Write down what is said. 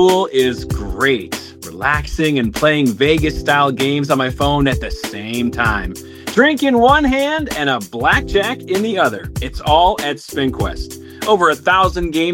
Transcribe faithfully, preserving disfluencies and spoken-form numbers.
Pool is great. Relaxing and playing Vegas-style games on my phone at the same time. Drink in one hand and a blackjack in the other. It's all at SpinQuest. Over a thousand games